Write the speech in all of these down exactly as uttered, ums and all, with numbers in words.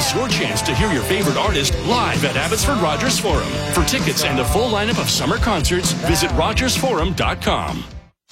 miss your chance to hear your favorite artist live at Abbotsford Rogers Forum. For tickets and a full lineup of summer concerts, visit rogers forum dot com.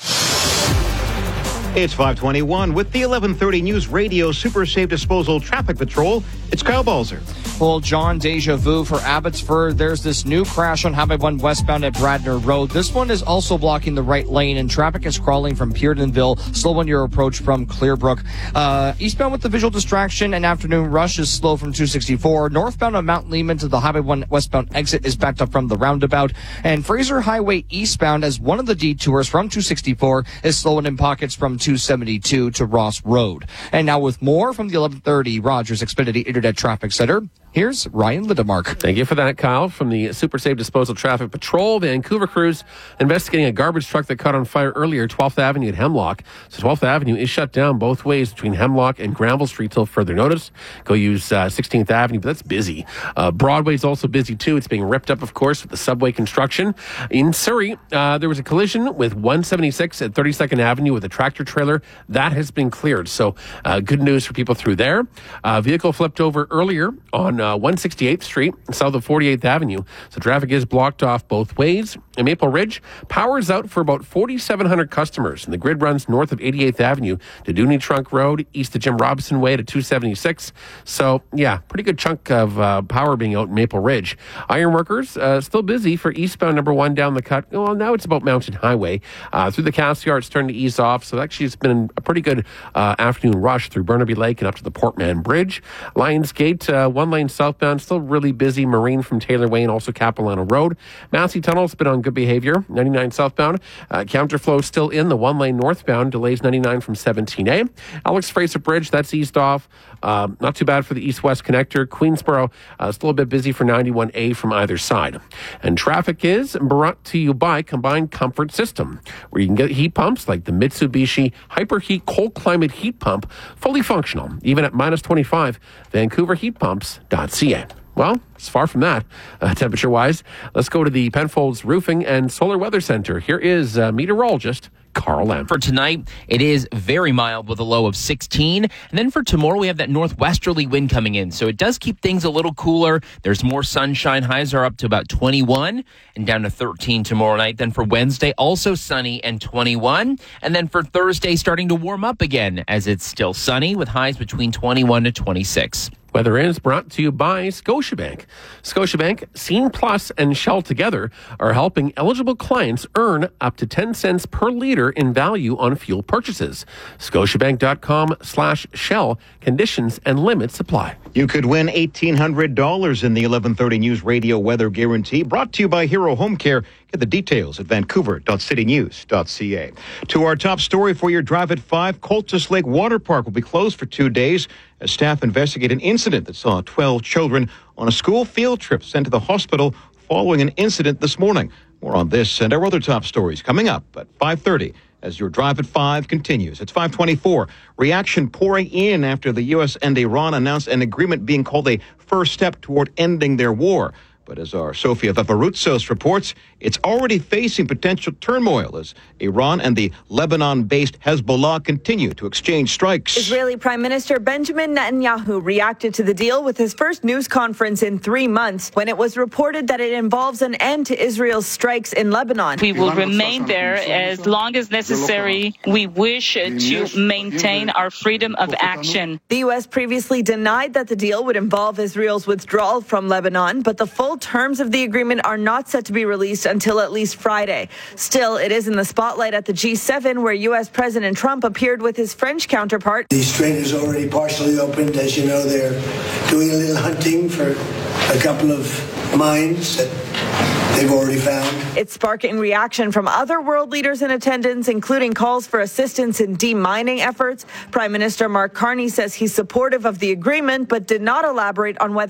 It's five twenty-one with the eleven thirty News Radio Super Safe Disposal Traffic Patrol. It's Kyle Balzer. Well, John, deja vu for Abbotsford. There's this new crash on Highway one westbound at Bradner Road. This one is also blocking the right lane, and traffic is crawling from Peardenville. Slow on your approach from Clearbrook. Uh, eastbound with the visual distraction and afternoon rush is slow from two sixty-four. Northbound on Mount Lehman to the Highway one westbound exit is backed up from the roundabout. And Fraser Highway eastbound as one of the detours from two sixty-four is slowing in pockets from two seventy-two to Ross Road. And now with more from the eleven thirty Rogers Xfinity Internet Traffic Center, here's Ryan Lindemark. Thank you for that, Kyle. From the Super Safe Disposal Traffic Patrol, Vancouver crews investigating a garbage truck that caught on fire earlier, twelfth Avenue at Hemlock. So twelfth Avenue is shut down both ways between Hemlock and Granville Street till further notice. Go use uh, sixteenth Avenue, but that's busy. Uh, Broadway's also busy too. It's being ripped up, of course, with the subway construction. In Surrey, uh, there was a collision with one seventy-six at thirty-second Avenue with a tractor trailer. That has been cleared. So uh, good news for people through there. Uh, vehicle flipped over earlier on uh, one sixty-eighth Street, south of forty-eighth Avenue. So traffic is blocked off both ways. In Maple Ridge, power is out for about forty-seven hundred customers, and the grid runs north of eighty-eighth Avenue to Dooney Trunk Road, east of Jim Robinson Way to two seventy-six. So, yeah, pretty good chunk of uh, power being out in Maple Ridge. Ironworkers, uh, still busy for eastbound number one down the cut. Well, now it's about Mountain Highway. Uh, through the Cassiar, it's starting to ease off, so actually it's been a pretty good uh, afternoon rush through Burnaby Lake and up to the Portman Bridge. Lions Gate, uh, one lane southbound, still really busy. Marine from Taylor Way and also Capilano Road. Massey Tunnel's been on good behavior. ninety-nine southbound. Uh, counterflow still in the one lane northbound. Delays ninety-nine from seventeen A. Alex Fraser Bridge, that's eased off. Uh, not too bad for the east-west connector. Queensboro, uh, still a bit busy for ninety-one A from either side. And traffic is brought to you by Combined Comfort System, where you can get heat pumps like the Mitsubishi Hyperheat Cold Climate Heat Pump, fully functional, even at minus twenty-five. Vancouver Heat Pumps dot C A. Well, it's far from that, uh, temperature-wise. Let's go to the Penfolds Roofing and Solar Weather Center. Here is uh, meteorologist Carl Lamb. For tonight, it is very mild with a low of sixteen. And then for tomorrow, we have that northwesterly wind coming in. So it does keep things a little cooler. There's more sunshine. Highs are up to about twenty-one and down to thirteen tomorrow night. Then for Wednesday, also sunny and twenty-one. And then for Thursday, starting to warm up again as it's still sunny with highs between twenty-one to twenty-six. Weather is brought to you by Scotiabank. Scotiabank, Scene Plus, and Shell together are helping eligible clients earn up to ten cents per liter in value on fuel purchases. Scotiabank.com slash Shell. Conditions and limits apply. You could win eighteen hundred dollars in the eleven thirty News Radio Weather Guarantee, brought to you by Hero Home Care. Get the details at vancouver dot city news dot c a. To our top story for your drive at five, Coltus Lake Water Park will be closed for two days as staff investigate an incident that saw twelve children on a school field trip sent to the hospital following an incident this morning. More on this and our other top stories coming up at five thirty as your drive at five continues. It's five twenty-four. Reaction pouring in after the U S and Iran announced an agreement being called a first step toward ending their war. But as our Sofia Vaparoutsos reports, it's already facing potential turmoil as Iran and the Lebanon-based Hezbollah continue to exchange strikes. Israeli Prime Minister Benjamin Netanyahu reacted to the deal with his first news conference in three months when it was reported that it involves an end to Israel's strikes in Lebanon. We will remain there as long as necessary. We wish to maintain our freedom of action. The U S previously denied that the deal would involve Israel's withdrawal from Lebanon, but the full terms of the agreement are not set to be released until at least Friday. Still, it is in the spotlight at the G seven, where U S President Trump appeared with his French counterpart. The strait is already partially opened. As you know, they're doing a little hunting for a couple of mines that they've already found. It's sparking reaction from other world leaders in attendance, including calls for assistance in demining efforts. Prime Minister Mark Carney says he's supportive of the agreement, but did not elaborate on whether